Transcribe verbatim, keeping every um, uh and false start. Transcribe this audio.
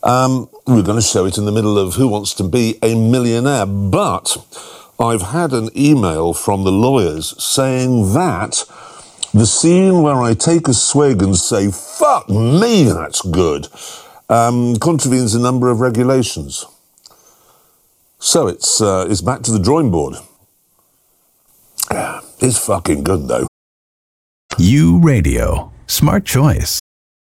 Um, we're going to show it in the middle of Who Wants to Be a Millionaire, but I've had an email from the lawyers saying that the scene where I take a swig and say, fuck me, that's good, um, contravenes a number of regulations. So it's, uh, it's back to the drawing board. It's fucking good, though. You Radio. Smart choice.